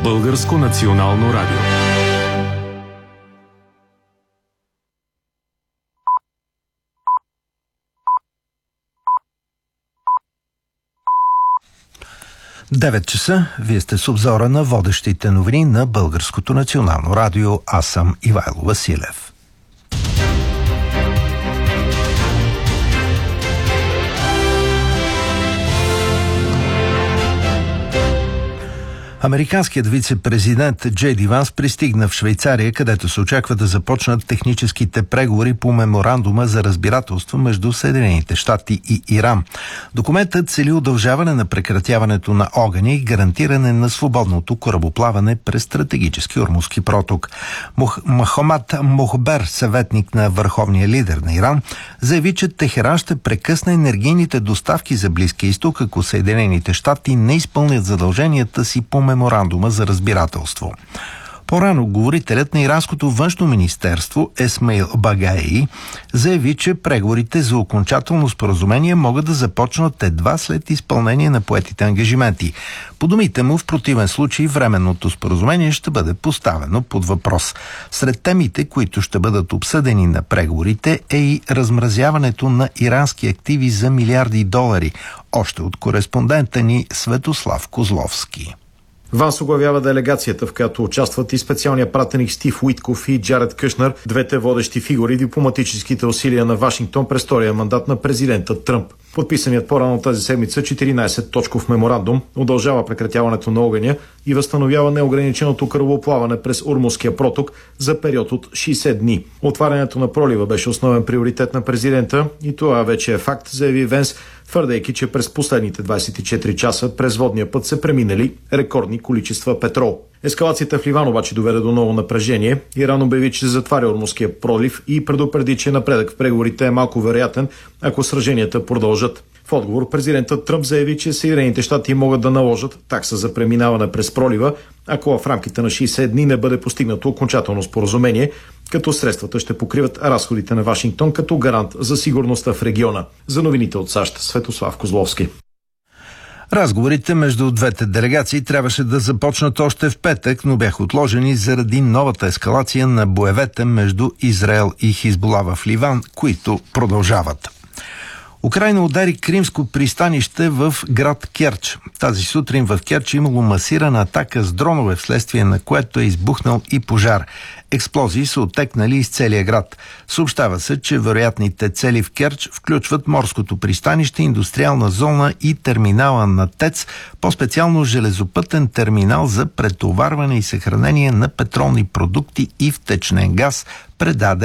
Българско национално радио. Девет часа. Вие сте с обзора на водещите новини на Българското национално радио. Аз съм Ивайло Василев. Американският вице-президент Джей Ди Ванс пристигна в Швейцария, където се очаква да започнат техническите преговори по меморандума за разбирателство между Съединените щати и Иран. Документът цели удължаване на прекратяването на огъня и гарантиране на свободното корабоплаване през стратегически Ормузски проток. Мохамад Мохбер, съветник на върховния лидер на Иран, заяви, че Техеран ще прекъсне енергийните доставки за Близкия изток, ако Съединените щати не изпълнят задълженията си по меморандума за разбирателство. По-рано говорителят на иранското външно министерство Есмаил Багаи заяви, че преговорите за окончателно споразумение могат да започнат едва след изпълнение на поетите ангажименти. По думите му, в противен случай временното споразумение ще бъде поставено под въпрос. Сред темите, които ще бъдат обсъдени на преговорите, е и размразяването на ирански активи за милиарди долари, още от кореспондента ни Светослав Козловски. Ванс оглавява делегацията, в която участват и специалният пратеник Стив Уитков и Джаред Кушнер, двете водещи фигури в дипломатическите усилия на Вашингтон през втория мандат на президента Тръмп. Подписаният по-рано тази седмица 14-точков меморандум удължава прекратяването на огъня и възстановява неограниченото корабоплаване през Ормузския проток за период от 60 дни. Отварянето на пролива беше основен приоритет на президента и това вече е факт, заяви Венс, твърдейки, че през последните 24 часа през водния път са преминали рекордни количества петрол. Ескалацията в Ливан обаче доведе до ново напрежение. Иран обяви, че затваря Ормузския пролив и предупреди, че напредък в преговорите е малко вероятен, ако сраженията продължат. В отговор президентът Тръмп заяви, че Съединените щати могат да наложат такса за преминаване през пролива, ако в рамките на 60 дни не бъде постигнато окончателно споразумение, като средствата ще покриват разходите на Вашингтон като гарант за сигурността в региона. За новините от САЩ, Светослав Козловски. Разговорите между двете делегации трябваше да започнат още в петък, но бяха отложени заради новата ескалация на боевете между Израел и Хизбула в Ливан, които продължават. Украйна удари кримско пристанище в град Керч. Тази сутрин в Керч имало масирана атака с дронове, вследствие на което е избухнал и пожар. Експлозии са оттекнали из целия град. Съобщава се, че вероятните цели в Керч включват морското пристанище, индустриална зона и терминала на ТЕЦ, по-специално железопътен терминал за претоварване и съхранение на петролни продукти и втечнен газ, предаде